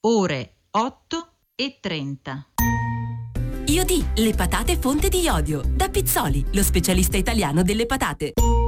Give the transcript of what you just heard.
ore 8:30. Iodì, le patate fonte di iodio. Da Pizzoli, lo specialista italiano delle patate.